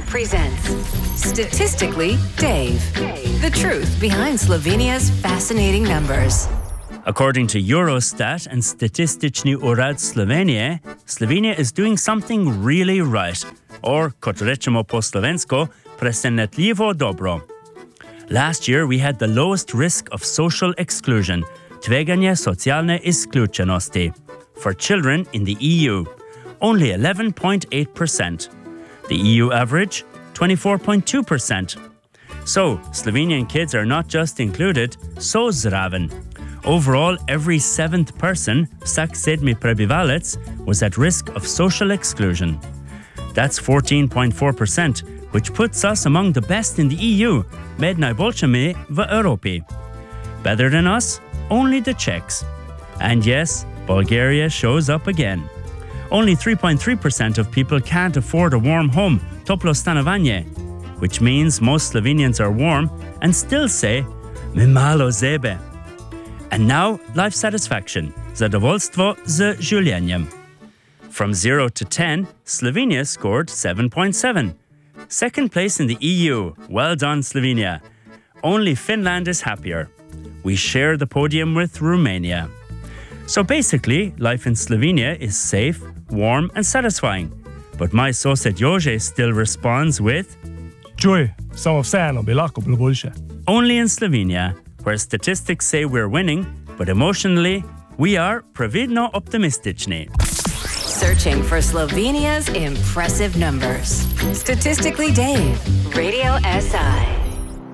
SI presents Statistically Dave. The truth behind Slovenia's fascinating numbers. According to Eurostat and Statistični urad Slovenije, Slovenia is doing something really right, or kot rečemo po slovensko, presenetljivo dobro. Last year we had the lowest risk of social exclusion, tveganje socialne izključenosti, for children in the EU, only 11.8%. The EU average, 24.2%. So, Slovenian kids are not just included, so zraven. Overall, every seventh person, vsak sedmi prebivalec, was at risk of social exclusion. That's 14.4%, which puts us among the best in the EU, med najboljšimi v Evropi. Better than us? Only the Czechs. And yes, Bulgaria shows up again. Only 3.3% of people can't afford a warm home, toplo stanovanje, which means most Slovenians are warm and still say, mi malo zebe. And now, life satisfaction, zadovoljstvo z življenjem. From 0 to 10, Slovenia scored 7.7. Second place in the EU. Well done, Slovenia. Only Finland is happier. We share the podium with Romania. So basically, life in Slovenia is safe, warm and satisfying. But my sosed Jože still responds with Čuj, samo vseeno bi lahko bilo boljše. Only in Slovenia, where statistics say we're winning, but emotionally, we are previdno optimistični. Searching for Slovenia's impressive numbers. Statistically Dave, Radio SI.